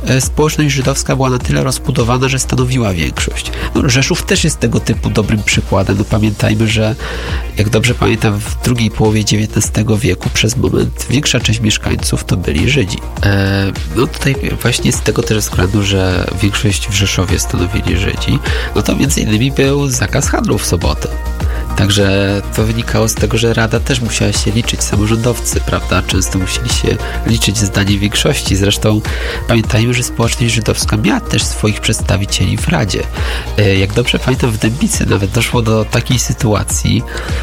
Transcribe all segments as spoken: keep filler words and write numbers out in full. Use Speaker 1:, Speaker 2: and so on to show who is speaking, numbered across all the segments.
Speaker 1: społeczność żydowska była na tyle rozbudowana, że stanowiła większość. No, Rzeszów też jest tego typu dobrym przykładem. No, pamiętajmy, że jak dobrze pamiętam, w drugiej połowie dziewiętnastego wieku przez moment większa część mieszkańców to byli Żydzi. E, no tutaj właśnie z tego też względu, że większość w Rzeszowie stanowili Żydzi, no to między innymi był zakaz handlu w sobotę. Także to wynikało z tego, że Rada też musiała się liczyć, samorządowcy, prawda, często musieli się liczyć zdaniem większości. Zresztą pamiętajmy, że społeczność żydowska miała też swoich przedstawicieli w Radzie. Jak dobrze pamiętam, w Dębicy nawet doszło do takiej sytuacji,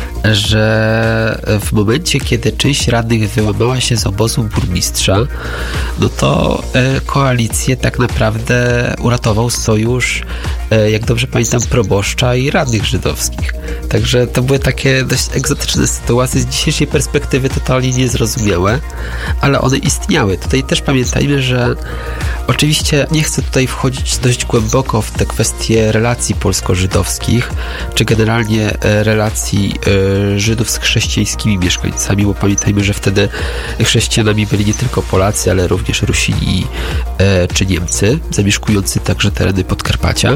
Speaker 1: że w momencie, kiedy część radnych wyłamała się z obozu burmistrza, no to koalicję tak naprawdę uratował sojusz, jak dobrze pamiętam, proboszcza i radnych żydowskich. Także to były takie dość egzotyczne sytuacje, z dzisiejszej perspektywy totalnie niezrozumiałe, ale one istniały. Tutaj też pamiętajmy, że oczywiście nie chcę tutaj wchodzić dość głęboko w te kwestie relacji polsko-żydowskich, czy generalnie relacji e, Żydów z chrześcijańskimi mieszkańcami, bo pamiętajmy, że wtedy chrześcijanami byli nie tylko Polacy, ale również Rusini e, czy Niemcy, zamieszkujący także tereny Podkarpacia,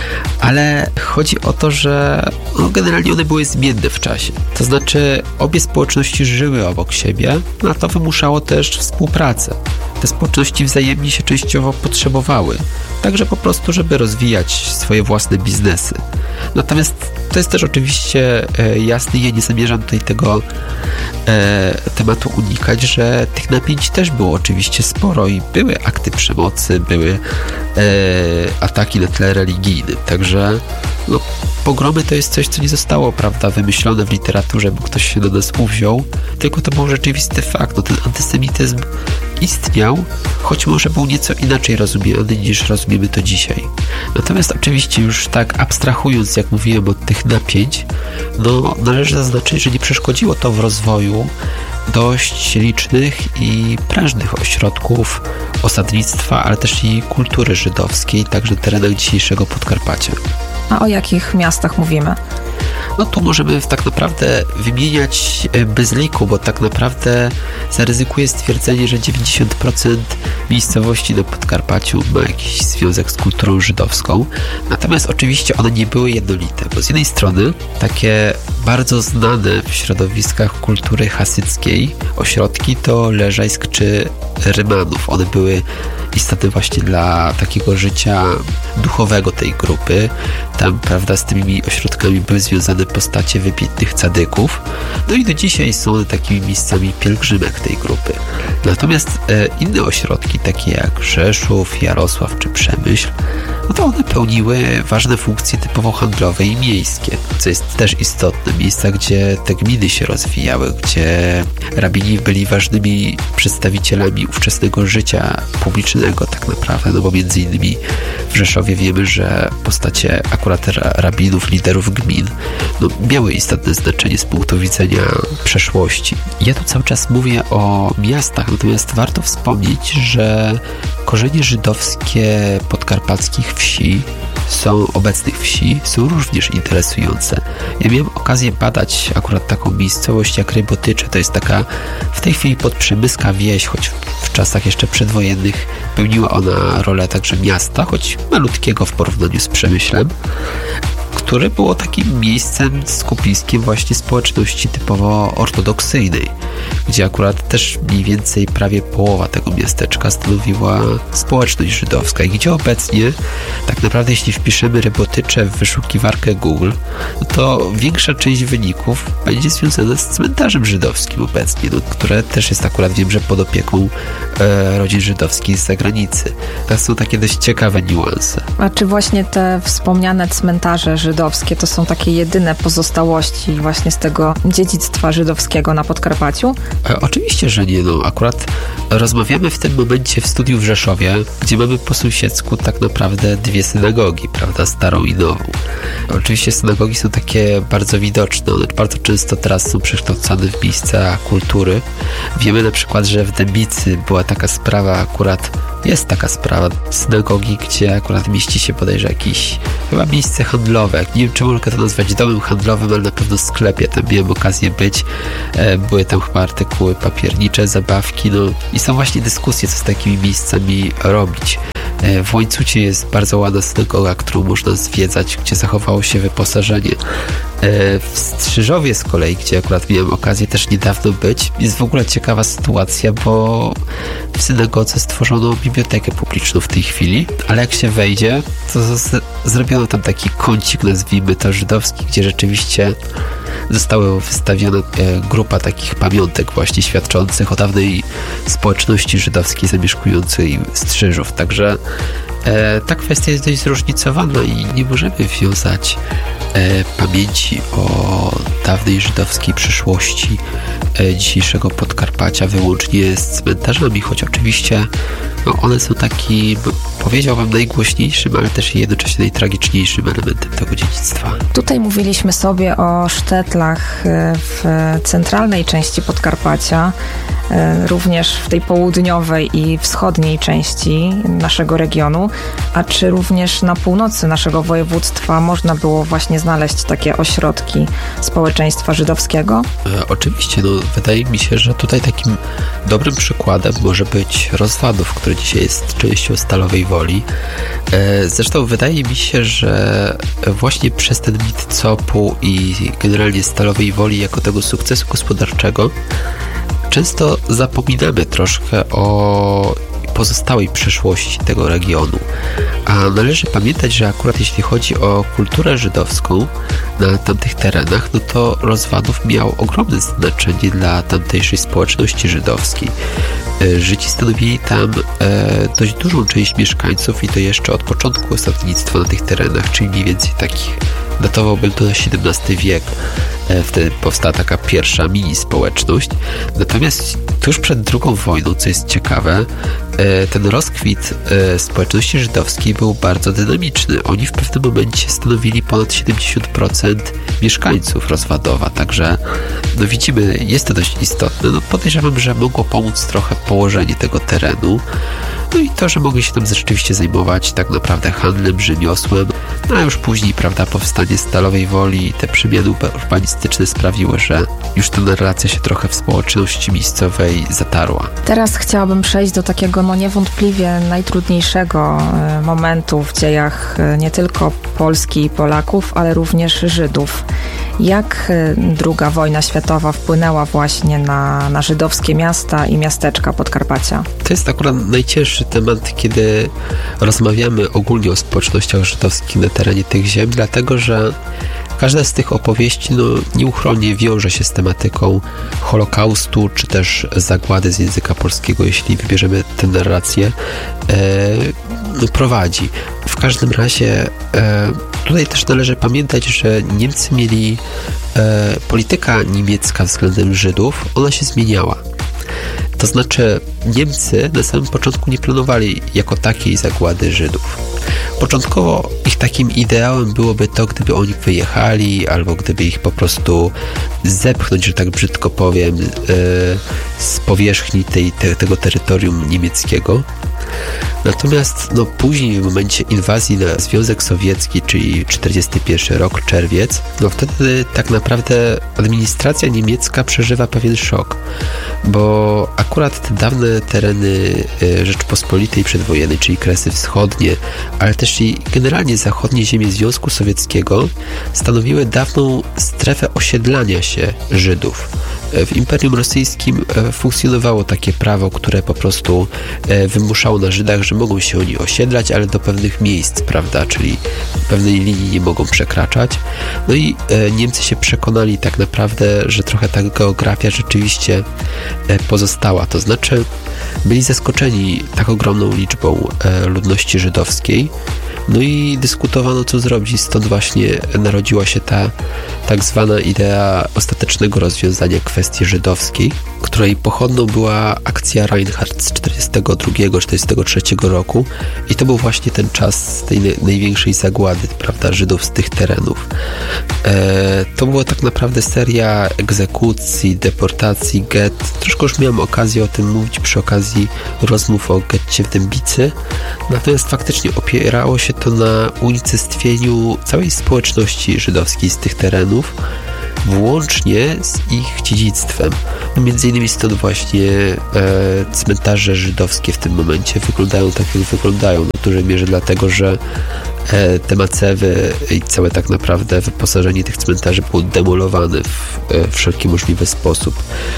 Speaker 1: ale chodzi o to, że no, generalnie one były zmienne w czasie. To znaczy obie społeczności żyły obok siebie, a to wymuszało też współpracę. Te społeczności wzajemnie się częściowo potrzebowały, także po prostu, żeby rozwijać swoje własne biznesy. Natomiast to jest też oczywiście e, jasne, ja nie zamierzam tutaj tego e, tematu unikać, że tych napięć też było oczywiście sporo i były akty przemocy, były e, ataki na tle religijnym, także no, pogromy to jest coś, co nie zostało, prawda, wymyślone w literaturze, bo ktoś się na nas uwziął, tylko to był rzeczywisty fakt. No, ten antysemityzm istniał, choć może był nieco inaczej rozumiany niż rozumiemy to dzisiaj. Natomiast oczywiście już tak abstrahując, jak mówiłem, od tych napięć, no należy zaznaczyć, że nie przeszkodziło to w rozwoju dość licznych i prężnych ośrodków osadnictwa, ale też i kultury żydowskiej, także na terenach dzisiejszego Podkarpacia.
Speaker 2: A o jakich miastach mówimy?
Speaker 1: No tu możemy tak naprawdę wymieniać bez liku, bo tak naprawdę zaryzykuję stwierdzenie, że dziewięćdziesiąt procent miejscowości na Podkarpaciu ma jakiś związek z kulturą żydowską. Natomiast oczywiście one nie były jednolite, bo z jednej strony takie bardzo znane w środowiskach kultury hasyckiej ośrodki to Leżajsk czy Rymanów. One były istotne właśnie dla takiego życia duchowego tej grupy. Tam, prawda, z tymi ośrodkami były związane postacie wybitnych cadyków. No i do dzisiaj są one takimi miejscami pielgrzymek tej grupy. Natomiast e, inne ośrodki, takie jak Rzeszów, Jarosław czy Przemyśl, no to one pełniły ważne funkcje typowo handlowe i miejskie, co jest też istotne. Miejsca, gdzie te gminy się rozwijały, gdzie rabini byli ważnymi przedstawicielami ówczesnego życia publicznego tak naprawdę, no bo między innymi w Rzeszowie wiemy, że postacie akurat rabinów, liderów gmin, no, miały istotne znaczenie z punktu widzenia przeszłości. Ja tu cały czas mówię o miastach, natomiast warto wspomnieć, że korzenie żydowskie podkarpackich wsi są, obecnych wsi, są również interesujące. Ja miałem okazję badać akurat taką miejscowość jak Rybotycze. To jest taka w tej chwili podprzemyska wieś, choć w, w czasach jeszcze przedwojennych pełniła ona rolę także miasta, choć malutkiego w porównaniu z Przemyślem, które było takim miejscem, skupiskiem właśnie społeczności typowo ortodoksyjnej, gdzie akurat też mniej więcej prawie połowa tego miasteczka stanowiła społeczność żydowska i gdzie obecnie tak naprawdę jeśli wpiszemy Rybotycze w wyszukiwarkę Google, no to większa część wyników będzie związana z cmentarzem żydowskim obecnie, no, które też jest akurat, wiem, że pod opieką e, rodzin żydowskich z zagranicy. To są takie dość ciekawe niuanse.
Speaker 2: A czy właśnie te wspomniane cmentarze żydowskie to są takie jedyne pozostałości właśnie z tego dziedzictwa żydowskiego na Podkarpaciu?
Speaker 1: E, oczywiście, że nie. No, akurat rozmawiamy w tym momencie w studiu w Rzeszowie, gdzie mamy po sąsiedzku tak naprawdę dwie synagogi, prawda, starą i nową. Oczywiście synagogi są takie bardzo widoczne, one bardzo często teraz są przekształcane w miejsca kultury. Wiemy na przykład, że w Dębicy była taka sprawa, akurat jest taka sprawa synagogi, gdzie akurat mieści się bodajże jakieś chyba miejsce handlowe. Nie wiem, czy mogę to nazwać domem handlowym, ale na pewno sklepie. Tam miałem okazję być. Były tam chyba artykuły papiernicze, zabawki, no i są właśnie dyskusje, co z takimi miejscami robić. W Łańcucie jest bardzo ładna synagoga, którą można zwiedzać, gdzie zachowało się wyposażenie. W Strzyżowie z kolei, gdzie akurat miałem okazję też niedawno być, jest w ogóle ciekawa sytuacja, bo w synagodze stworzono bibliotekę publiczną w tej chwili, ale jak się wejdzie, to z- zrobiono tam taki kącik, nazwijmy to żydowski, gdzie rzeczywiście została wystawiona grupa takich pamiątek właśnie świadczących o dawnej społeczności żydowskiej zamieszkującej Strzyżów. Także e, ta kwestia jest dość zróżnicowana i nie możemy wiązać e, pamięci o dawnej żydowskiej przyszłości e, dzisiejszego Podkarpacia wyłącznie z cmentarzami, choć oczywiście no, one są takim, powiedziałbym, najgłośniejszym, ale też i jednocześnie najtragiczniejszym elementem tego dziedzictwa.
Speaker 2: Tutaj mówiliśmy sobie o sztetlach w centralnej części Podkarpacia, również w tej południowej i wschodniej części naszego regionu. A czy również na północy naszego województwa można było właśnie znaleźć takie ośrodki społeczeństwa żydowskiego?
Speaker 1: E, oczywiście, no wydaje mi się, że tutaj takim dobrym przykładem może być Rozwadów, który dzisiaj jest częścią Stalowej Woli. E, zresztą wydaje mi się, że właśnie przez ten mit C O P-u i generalnie Stalowej Woli jako tego sukcesu gospodarczego często zapominamy troszkę o pozostałej przeszłości tego regionu. A należy pamiętać, że akurat jeśli chodzi o kulturę żydowską na tamtych terenach, no to Rozwadów miał ogromne znaczenie dla tamtejszej społeczności żydowskiej. Żydzi stanowili tam e, dość dużą część mieszkańców i to jeszcze od początku osadnictwa na tych terenach, czyli mniej więcej takich, datowałbym to na siedemnasty wiek. E, wtedy powstała taka pierwsza mini społeczność. Natomiast tuż przed drugą wojną, co jest ciekawe, e, ten rozkwit e, społeczności żydowskiej był bardzo dynamiczny. Oni w pewnym momencie stanowili ponad siedemdziesiąt procent mieszkańców Rozwadowa, także no widzimy, jest to dość istotne. No podejrzewam, że mogło pomóc trochę położenie tego terenu. No i to, że mogli się tam rzeczywiście zajmować tak naprawdę handlem, rzemiosłem, no a już później, prawda, powstanie Stalowej Woli i te przemiany urbanistyczne sprawiły, że już ta narracja się trochę w społeczności miejscowej zatarła.
Speaker 2: Teraz chciałabym przejść do takiego no niewątpliwie najtrudniejszego momentu w dziejach nie tylko Polski i Polaków, ale również Żydów. Jak druga wojna światowa wpłynęła właśnie na, na żydowskie miasta i miasteczka Podkarpacia?
Speaker 1: To jest akurat najcięższy temat, kiedy rozmawiamy ogólnie o społecznościach żydowskich na terenie tych ziem, dlatego że każda z tych opowieści no, nieuchronnie wiąże się z tematyką Holokaustu, czy też zagłady z języka polskiego, jeśli wybierzemy tę narrację, e, no, prowadzi. W każdym razie e, tutaj też należy pamiętać, że Niemcy mieli e, polityka niemiecka względem Żydów, ona się zmieniała. To znaczy Niemcy na samym początku nie planowali jako takiej zagłady Żydów. Początkowo ich takim ideałem byłoby to, gdyby oni wyjechali, albo gdyby ich po prostu zepchnąć, że tak brzydko powiem, z powierzchni tej, te, tego terytorium niemieckiego. Natomiast no, później w momencie inwazji na Związek Sowiecki, czyli czterdziesty pierwszy rok, czerwiec, no wtedy tak naprawdę administracja niemiecka przeżywa pewien szok, bo akurat te dawne tereny Rzeczpospolitej przedwojennej, czyli Kresy Wschodnie, ale też i generalnie zachodnie ziemie Związku Sowieckiego stanowiły dawną strefę osiedlania się Żydów. W Imperium Rosyjskim funkcjonowało takie prawo, które po prostu wymuszało na Żydach, że mogą się oni osiedlać, ale do pewnych miejsc, prawda, czyli pewnej linii nie mogą przekraczać. No i Niemcy się przekonali tak naprawdę, że trochę ta geografia rzeczywiście pozostała. To znaczy byli zaskoczeni tak ogromną liczbą ludności żydowskiej. No i dyskutowano, co zrobić. Stąd właśnie narodziła się ta tak zwana idea ostatecznego rozwiązania kwestii żydowskiej, której pochodną była akcja Reinhardt z czterdziestego drugiego czterdziestego trzeciego roku i to był właśnie ten czas tej największej zagłady, prawda, Żydów z tych terenów. E, to była tak naprawdę seria egzekucji, deportacji, get. Troszkę już miałem okazję o tym mówić przy okazji rozmów o getcie w Dębicy, natomiast faktycznie opierało się to na unicestwieniu całej społeczności żydowskiej z tych terenów. włącznie z ich dziedzictwem. Między innymi stąd właśnie e, cmentarze żydowskie w tym momencie wyglądają tak, jak wyglądają. W dużej mierze dlatego, że e, te macewy i całe tak naprawdę wyposażenie tych cmentarzy było demolowane w e, wszelki możliwy sposób.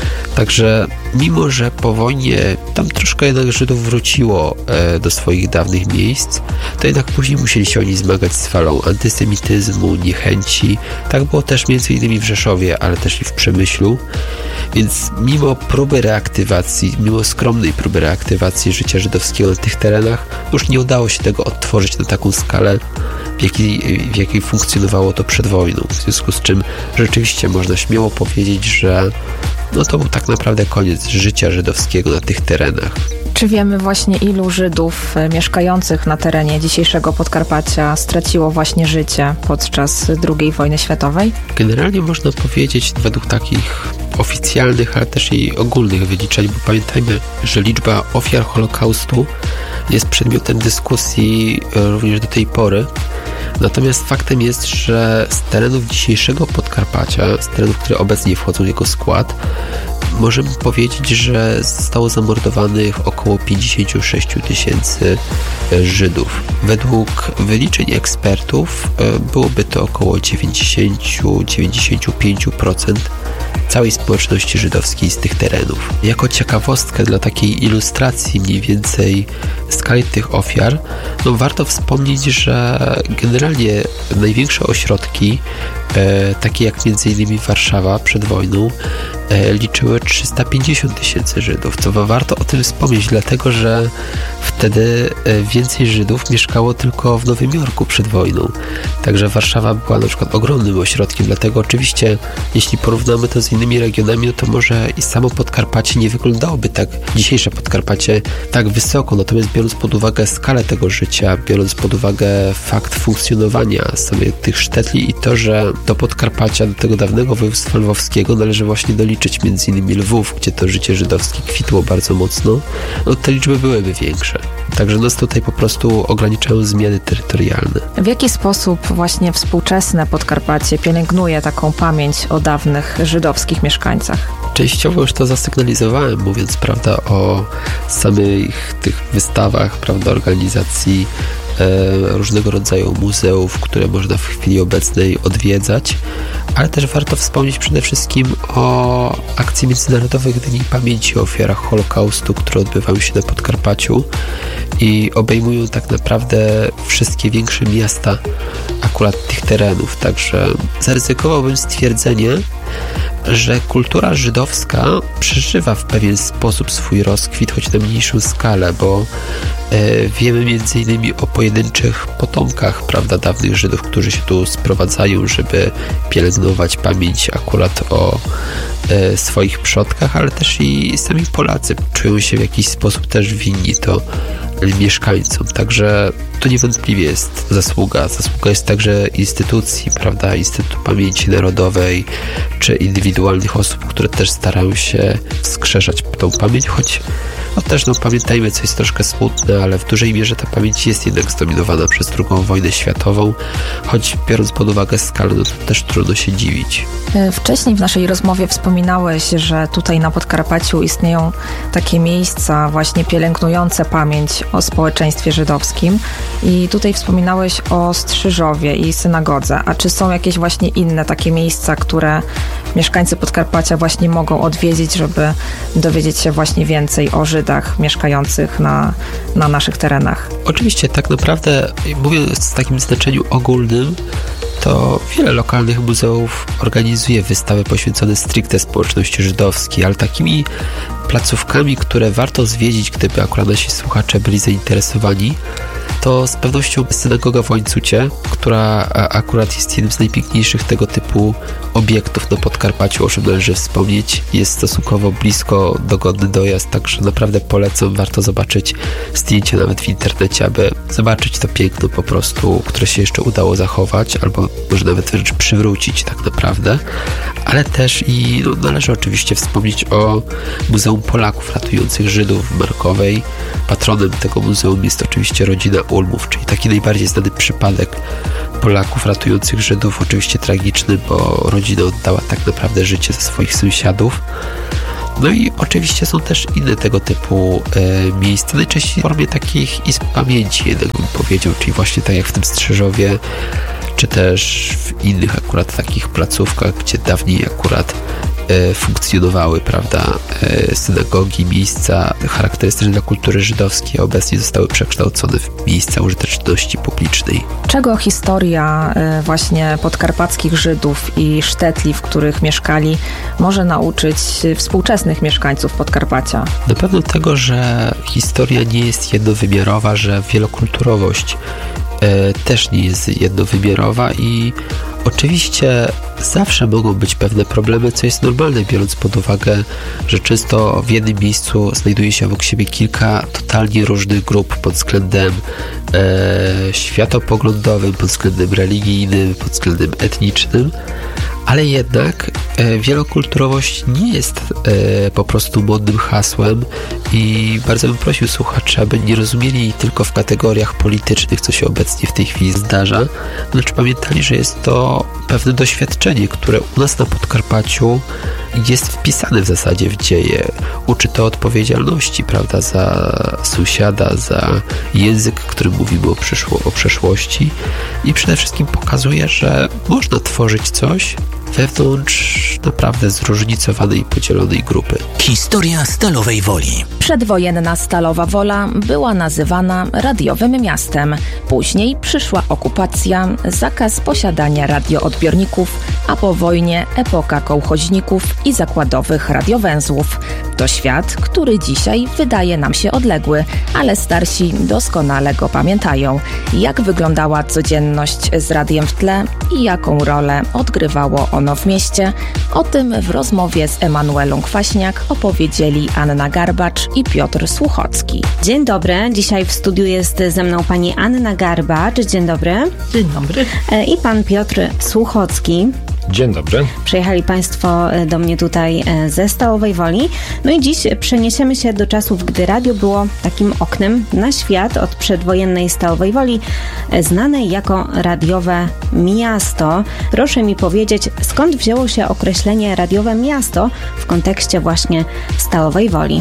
Speaker 1: Także mimo, że po wojnie tam troszkę jednak Żydów wróciło e, do swoich dawnych miejsc, to jednak później musieli się oni zmagać z falą antysemityzmu, niechęci. Tak było też między innymi w Rzeszowie, ale też i w Przemyślu. Więc mimo próby reaktywacji, mimo skromnej próby reaktywacji życia żydowskiego na tych terenach, już nie udało się tego odtworzyć na taką skalę, w jakiej, w jakiej funkcjonowało to przed wojną. W związku z czym rzeczywiście można śmiało powiedzieć, że no to był tak naprawdę koniec życia żydowskiego na tych terenach.
Speaker 2: Czy wiemy właśnie, ilu Żydów mieszkających na terenie dzisiejszego Podkarpacia straciło właśnie życie podczas drugiej wojny światowej?
Speaker 1: Generalnie można powiedzieć, według takich oficjalnych, ale też i ogólnych wyliczeń, bo pamiętajmy, że liczba ofiar Holokaustu jest przedmiotem dyskusji również do tej pory. Natomiast faktem jest, że z terenów dzisiejszego Podkarpacia, z terenów, które obecnie wchodzą w jego skład, możemy powiedzieć, że zostało zamordowanych około pięćdziesiąt sześć tysięcy Żydów. Według wyliczeń ekspertów byłoby to około dziewięćdziesiąt do dziewięćdziesięciu pięciu procent całej społeczności żydowskiej z tych terenów. Jako ciekawostkę dla takiej ilustracji mniej więcej skali tych ofiar, no warto wspomnieć, że generalnie największe ośrodki, e, takie jak między innymi Warszawa przed wojną, e, liczyły trzysta pięćdziesiąt tysięcy Żydów. Co warto o tym wspomnieć, dlatego że wtedy więcej Żydów mieszkało tylko w Nowym Jorku przed wojną. Także Warszawa była na przykład ogromnym ośrodkiem, dlatego oczywiście jeśli porównamy to z innymi regionami, no to może i samo Podkarpacie nie wyglądałoby tak, dzisiejsze Podkarpacie, tak wysoko, natomiast biorąc pod uwagę skalę tego życia, biorąc pod uwagę fakt funkcjonowania sobie tych sztetli i to, że do Podkarpacia, do tego dawnego województwa lwowskiego należy właśnie doliczyć między innymi Lwów, gdzie to życie żydowskie kwitło bardzo mocno, no te liczby byłyby większe. Także nas tutaj po prostu ograniczają zmiany terytorialne.
Speaker 2: W jaki sposób właśnie współczesne Podkarpacie pielęgnuje taką pamięć o dawnych żydowskich mieszkańcach?
Speaker 1: Częściowo już to zasygnalizowałem, mówiąc, prawda, o samych tych wystawach, prawda, organizacji e, różnego rodzaju muzeów, które można w chwili obecnej odwiedzać, ale też warto wspomnieć przede wszystkim o akcji międzynarodowych Dni Pamięci o Ofiarach Holokaustu, które odbywają się na Podkarpaciu i obejmują tak naprawdę wszystkie większe miasta akurat tych terenów. Także zaryzykowałbym stwierdzenie, że kultura żydowska przeżywa w pewien sposób swój rozkwit, choć na mniejszą skalę, bo e, wiemy między innymi o pojedynczych potomkach, prawda, dawnych Żydów, którzy się tu sprowadzają, żeby pielęgnować pamięć akurat o e, swoich przodkach, ale też i sami Polacy czują się w jakiś sposób też winni to mieszkańcom. Także to niewątpliwie jest zasługa. Zasługa jest także instytucji, prawda, Instytutu Pamięci Narodowej, czy indywidualnych osób, które też starają się wskrzeszać tą pamięć, choć no też, no pamiętajmy, co jest troszkę smutne, ale w dużej mierze ta pamięć jest jednak zdominowana przez drugą wojnę światową, choć biorąc pod uwagę skalę, no to też trudno się dziwić.
Speaker 2: Wcześniej w naszej rozmowie wspominałeś, że tutaj na Podkarpaciu istnieją takie miejsca właśnie pielęgnujące pamięć o społeczeństwie żydowskim i tutaj wspominałeś o Strzyżowie i synagodze. A czy są jakieś właśnie inne takie miejsca, które mieszkańcy Podkarpacia właśnie mogą odwiedzić, żeby dowiedzieć się właśnie więcej o Żydach mieszkających na, na naszych terenach?
Speaker 1: Oczywiście, tak naprawdę, mówiąc w takim znaczeniu ogólnym, to wiele lokalnych muzeów organizuje wystawy poświęcone stricte społeczności żydowskiej, ale takimi placówkami, które warto zwiedzić, gdyby akurat nasi słuchacze byli zainteresowani, to z pewnością synagoga w Łańcucie, która akurat jest jednym z najpiękniejszych tego typu obiektów na Podkarpaciu, o czym należy wspomnieć. Jest stosunkowo blisko, dogodny dojazd, także naprawdę polecam. Warto zobaczyć zdjęcia nawet w internecie, aby zobaczyć to piękno po prostu, które się jeszcze udało zachować, albo może nawet wręcz przywrócić tak naprawdę. Ale też i no, należy oczywiście wspomnieć o Muzeum Polaków Ratujących Żydów w Markowej. Patronem tego muzeum jest oczywiście rodzina Ulmów, czyli taki najbardziej znany przypadek Polaków ratujących Żydów, oczywiście tragiczny, bo rodzina oddała tak naprawdę życie za swoich sąsiadów. No i oczywiście są też inne tego typu e, miejsca, najczęściej w formie takich izb pamięci, jednak bym powiedział, czyli właśnie tak jak w tym Strzyżowie, czy też w innych akurat takich placówkach, gdzie dawniej akurat e, funkcjonowały, prawda, e, synagogi, miejsca charakterystyczne dla kultury żydowskiej, a obecnie zostały przekształcone w miejsca użyteczności publicznej.
Speaker 2: Czego historia e, właśnie podkarpackich Żydów i sztetli, w których mieszkali, może nauczyć współczesnych mieszkańców Podkarpacia?
Speaker 1: Na pewno tego, że historia nie jest jednowymiarowa, że wielokulturowość e, też nie jest jednowymiarowa i oczywiście zawsze mogą być pewne problemy, co jest normalne, biorąc pod uwagę, że często w jednym miejscu znajduje się obok siebie kilka totalnie różnych grup pod względem e, światopoglądowym, pod względem religijnym, pod względem etnicznym, ale jednak e, wielokulturowość nie jest e, po prostu modnym hasłem i bardzo bym prosił słuchaczy, aby nie rozumieli jej tylko w kategoriach politycznych, co się obecnie w tej chwili zdarza, lecz pamiętali, że jest to pewne doświadczenie, które u nas na Podkarpaciu jest wpisane w zasadzie w dzieje. Uczy to odpowiedzialności, prawda, za sąsiada, za język, którym mówimy o, przyszło, o przeszłości i przede wszystkim pokazuje, że można tworzyć coś wewnątrz naprawdę zróżnicowanej i podzielonej grupy.
Speaker 3: Historia Stalowej Woli.
Speaker 4: Przedwojenna Stalowa Wola była nazywana radiowym miastem. Później przyszła okupacja, zakaz posiadania radioodbiorników, a po wojnie epoka kołchoźników i zakładowych radiowęzłów. To świat, który dzisiaj wydaje nam się odległy, ale starsi doskonale go pamiętają. Jak wyglądała codzienność z radiem w tle i jaką rolę odgrywało ono w mieście? O tym w rozmowie z Emanuelą Kwaśniak opowiedzieli Anna Garbacz i Piotr Słuchocki.
Speaker 5: Dzień dobry, dzisiaj w studiu jest ze mną pani Anna Garbacz. Dzień dobry.
Speaker 6: Dzień dobry.
Speaker 5: I pan Piotr Słuchocki.
Speaker 7: Dzień dobry.
Speaker 5: Przyjechali państwo do mnie tutaj ze Stalowej Woli. No i dziś przeniesiemy się do czasów, gdy radio było takim oknem na świat od przedwojennej Stalowej Woli, znanej jako radiowe miasto. Proszę mi powiedzieć, skąd wzięło się określenie radiowe miasto w kontekście właśnie Stalowej Woli?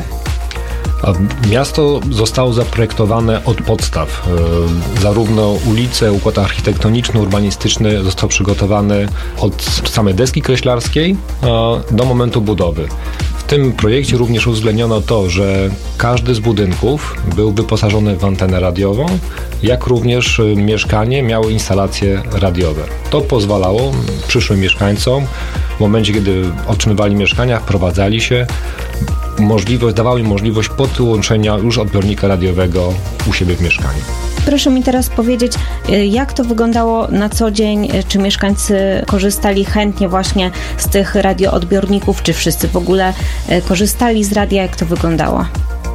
Speaker 7: Miasto zostało zaprojektowane od podstaw. Zarówno ulice, układ architektoniczny, urbanistyczny został przygotowany od samej deski kreślarskiej do momentu budowy. W tym projekcie również uwzględniono to, że każdy z budynków był wyposażony w antenę radiową, jak również mieszkanie miało instalacje radiowe. To pozwalało przyszłym mieszkańcom w momencie, kiedy otrzymywali mieszkania, wprowadzali się, możliwość, dawało im możliwość podłączenia już odbiornika radiowego u siebie w mieszkaniu.
Speaker 5: Proszę mi teraz powiedzieć, jak to wyglądało na co dzień? Czy mieszkańcy korzystali chętnie właśnie z tych radioodbiorników? Czy wszyscy w ogóle korzystali z radia? Jak to wyglądało?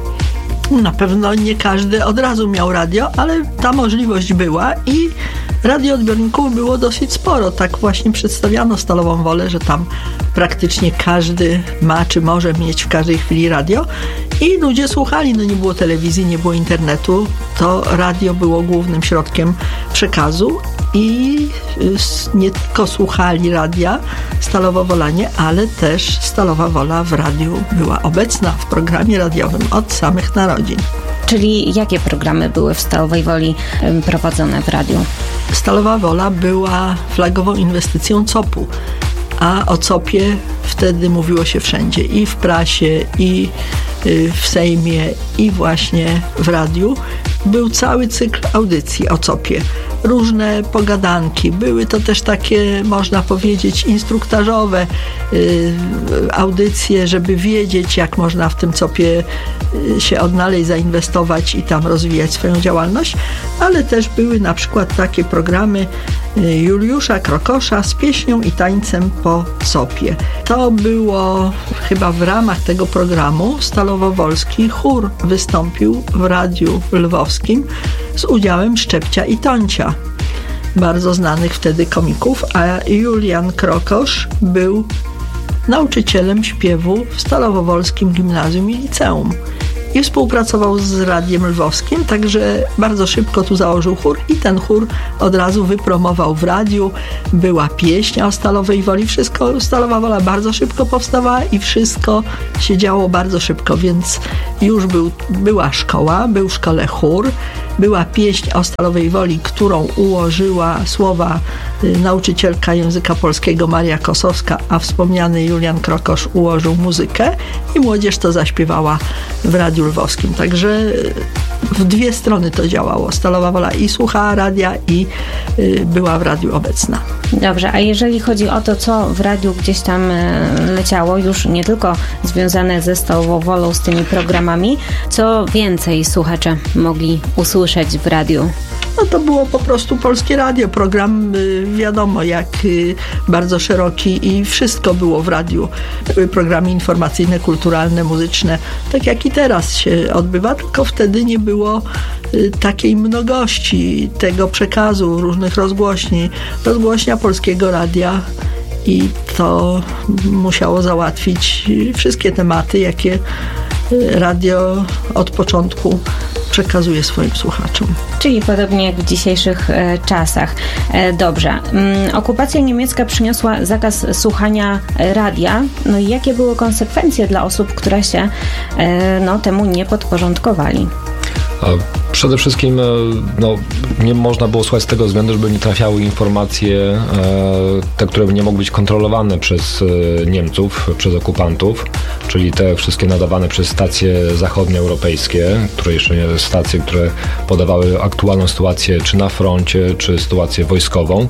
Speaker 6: Na pewno nie każdy od razu miał radio, ale ta możliwość była i radioodbiorników było dosyć sporo. Tak właśnie przedstawiano Stalową Wolę, że tam praktycznie każdy ma czy może mieć w każdej chwili radio i ludzie słuchali. No nie było telewizji, nie było internetu. To radio było głównym środkiem przekazu i nie tylko słuchali radia Stalowo-Wolanie, ale też Stalowa Wola w radiu była obecna w programie radiowym od samych narodzin.
Speaker 5: Czyli jakie programy były w Stalowej Woli prowadzone w radiu?
Speaker 6: Stalowa Wola była flagową inwestycją C O P-u, a o C O P-ie wtedy mówiło się wszędzie, i w prasie, i w Sejmie, i właśnie w radiu. Był cały cykl audycji o C O P-ie. Różne pogadanki. Były to też takie, można powiedzieć, instruktażowe y, audycje, żeby wiedzieć, jak można w tym C O P-ie y, się odnaleźć, zainwestować i tam rozwijać swoją działalność. Ale też były na przykład takie programy y, Juliusza Krokosza z pieśnią i tańcem po C O P-ie. To było chyba w ramach tego programu Stalowowolski chór wystąpił w Radiu Lwowskim z udziałem Szczepcia i Toncia, bardzo znanych wtedy komików, a Julian Krokosz był nauczycielem śpiewu w Stalowowolskim Gimnazjum i Liceum. i współpracował z Radiem Lwowskim, także bardzo szybko tu założył chór i ten chór od razu wypromował w radiu. Była pieśń o Stalowej Woli, wszystko, Stalowa Wola bardzo szybko powstawała i wszystko się działo bardzo szybko, więc już był, była szkoła, był w szkole chór, była pieśń o Stalowej Woli, którą ułożyła słowa y, nauczycielka języka polskiego Maria Kosowska, a wspomniany Julian Krokosz ułożył muzykę i młodzież to zaśpiewała w Radiu Lwowskim. Także w dwie strony to działało. Stalowa Wola i słuchała radia i y, była w radiu obecna.
Speaker 5: Dobrze, a jeżeli chodzi o to, co w radiu gdzieś tam leciało, już nie tylko związane ze Stalową Wolą, z tymi programami, co więcej słuchacze mogli usłyszeć w radiu?
Speaker 6: No to było po prostu Polskie Radio, program y, wiadomo jak y, bardzo szeroki i wszystko było w radiu. Były programy informacyjne, kulturalne, muzyczne, tak jak i teraz się odbywa, tylko wtedy nie było y, takiej mnogości tego przekazu, różnych rozgłośni. Rozgłośnia Polskiego Radia i to musiało załatwić wszystkie tematy, jakie radio od początku przekazuje swoim słuchaczom.
Speaker 5: Czyli podobnie jak w dzisiejszych e, czasach. E, dobrze. Mm, okupacja niemiecka przyniosła zakaz słuchania radia. No i jakie były konsekwencje dla osób, które się e, no, temu nie podporządkowali?
Speaker 7: Przede wszystkim no, nie można było słuchać z tego względu, żeby nie trafiały informacje, e, te, które nie mogły być kontrolowane przez e, Niemców, przez okupantów, czyli te wszystkie nadawane przez stacje zachodnioeuropejskie, które jeszcze nie stacje, które podawały aktualną sytuację czy na froncie, czy sytuację wojskową.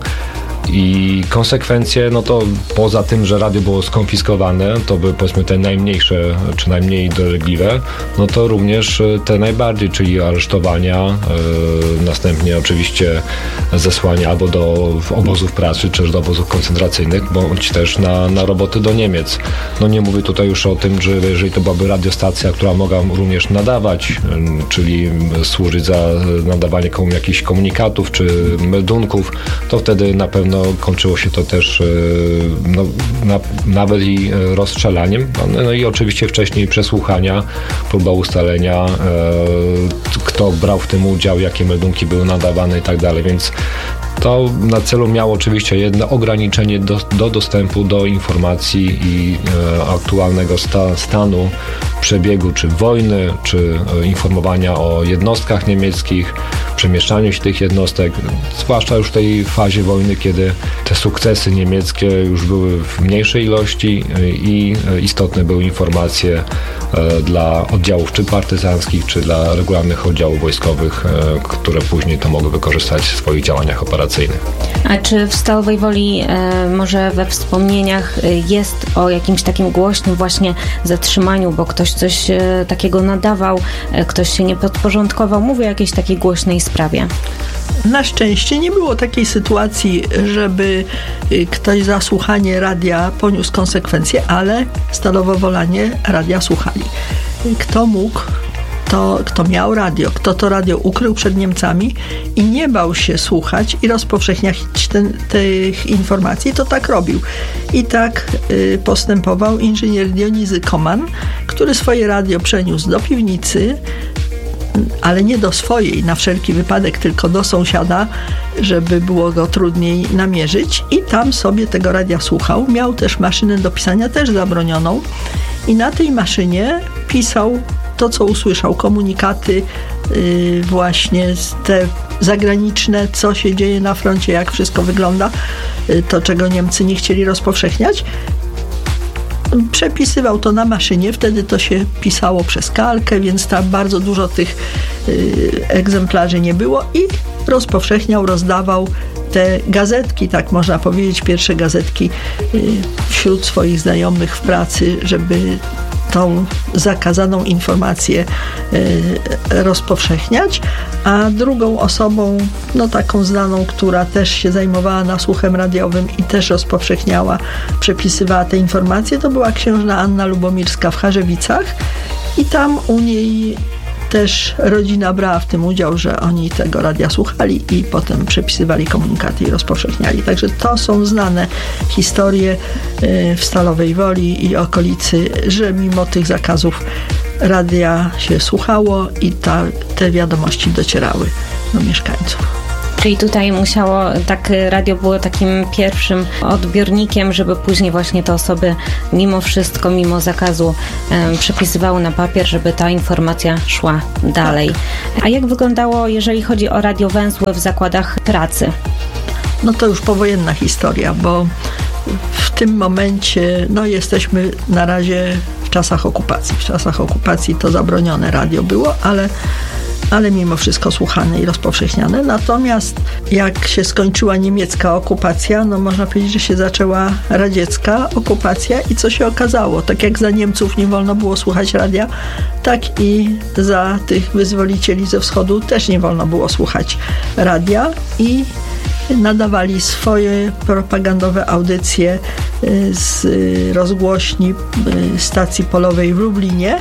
Speaker 7: I konsekwencje, no to poza tym, że radio było skonfiskowane, to były powiedzmy te najmniejsze, czy najmniej dolegliwe, no to również te najbardziej, czyli aresztowania, yy, następnie oczywiście zesłania albo do obozów pracy, czy też do obozów koncentracyjnych, bądź też na, na roboty do Niemiec. No nie mówię tutaj już o tym, że jeżeli to byłaby radiostacja, która mogła również nadawać, yy, czyli służyć za nadawanie komu jakichś komunikatów, czy meldunków, to wtedy na pewno no, kończyło się to też no, na, nawet i rozstrzelaniem. No i oczywiście wcześniej przesłuchania, próba ustalenia, e, kto brał w tym udział, jakie meldunki były nadawane i tak dalej, więc to na celu miało oczywiście jedno ograniczenie do, do dostępu do informacji i e, aktualnego sta, stanu przebiegu czy wojny, czy e, informowania o jednostkach niemieckich, przemieszczaniu się tych jednostek, zwłaszcza już w tej fazie wojny, kiedy te sukcesy niemieckie już były w mniejszej ilości i istotne były informacje dla oddziałów czy partyzanckich, czy dla regularnych oddziałów wojskowych, które później to mogły wykorzystać w swoich działaniach operacyjnych.
Speaker 5: A czy w Stalowej Woli e, może we wspomnieniach jest o jakimś takim głośnym właśnie zatrzymaniu, bo ktoś coś e, takiego nadawał, e, ktoś się nie podporządkował? Mówię o jakiejś takiej głośnej sprawie.
Speaker 6: Na szczęście nie było takiej sytuacji, żeby ktoś za słuchanie radia poniósł konsekwencje, ale Stalowowolanie radia słuchali. Kto mógł, to, kto miał radio, kto to radio ukrył przed Niemcami i nie bał się słuchać i rozpowszechniać ten, tych informacji, to tak robił. I tak y, postępował inżynier Dionizy Koman, który swoje radio przeniósł do piwnicy, ale nie do swojej na wszelki wypadek, tylko do sąsiada, żeby było go trudniej namierzyć, i tam sobie tego radia słuchał. Miał też maszynę do pisania, też zabronioną, i na tej maszynie pisał to, co usłyszał, komunikaty yy, właśnie te zagraniczne, co się dzieje na froncie, jak wszystko wygląda, yy, to, czego Niemcy nie chcieli rozpowszechniać. Przepisywał to na maszynie, wtedy to się pisało przez kalkę, więc tam bardzo dużo tych y, egzemplarzy nie było, i rozpowszechniał, rozdawał te gazetki, tak można powiedzieć, pierwsze gazetki y, wśród swoich znajomych w pracy, żeby tą zakazaną informację y, rozpowszechniać. A drugą osobą, no taką znaną, która też się zajmowała nasłuchem radiowym i też rozpowszechniała, przepisywała te informacje, to była księżna Anna Lubomirska w Charzewicach, i tam u niej też rodzina brała w tym udział, że oni tego radia słuchali i potem przepisywali komunikaty i rozpowszechniali. Także to są znane historie w Stalowej Woli i okolicy, że mimo tych zakazów radia się słuchało i ta, te wiadomości docierały do mieszkańców.
Speaker 5: Czyli tutaj musiało, tak radio było takim pierwszym odbiornikiem, żeby później właśnie te osoby mimo wszystko, mimo zakazu e, przepisywały na papier, żeby ta informacja szła dalej. A jak wyglądało, jeżeli chodzi o radiowęzły w zakładach pracy?
Speaker 6: No to już powojenna historia, bo w tym momencie no jesteśmy na razie w czasach okupacji. W czasach okupacji to zabronione radio było, ale ale mimo wszystko słuchane i rozpowszechniane. Natomiast jak się skończyła niemiecka okupacja, no można powiedzieć, że się zaczęła radziecka okupacja i co się okazało? Tak jak za Niemców nie wolno było słuchać radia, tak i za tych wyzwolicieli ze wschodu też nie wolno było słuchać radia i nadawali swoje propagandowe audycje z rozgłośni stacji polowej w Lublinie.